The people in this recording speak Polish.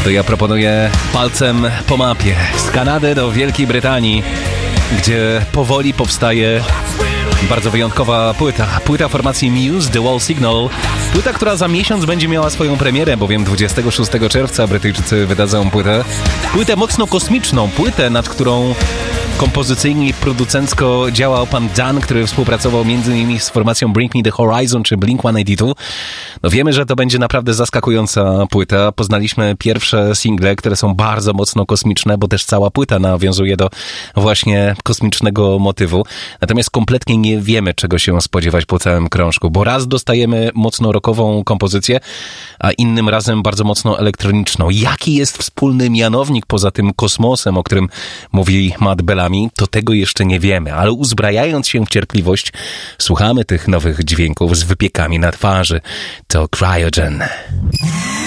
to ja proponuję palcem po mapie z Kanady do Wielkiej Brytanii, gdzie powoli powstaje bardzo wyjątkowa płyta formacji Muse, The Wall Signal. Płyta, która za miesiąc będzie miała swoją premierę, bowiem 26 czerwca Brytyjczycy wydadzą płytę mocno kosmiczną, płytę, nad którą kompozycyjnie i producencko działał pan Dan, który współpracował m.in. z formacją Bring Me The Horizon czy Blink-182. No wiemy, że to będzie naprawdę zaskakująca płyta. Poznaliśmy pierwsze single, które są bardzo mocno kosmiczne, bo też cała płyta nawiązuje do właśnie kosmicznego motywu. Natomiast kompletnie nie wiemy, czego się spodziewać po całym krążku, bo raz dostajemy mocno rockową kompozycję, a innym razem bardzo mocno elektroniczną. Jaki jest wspólny mianownik poza tym kosmosem, o którym mówi Matt Bellamy, to tego jeszcze nie wiemy, ale uzbrajając się w cierpliwość, słuchamy tych nowych dźwięków z wypiekami na twarzy. To Cryogen.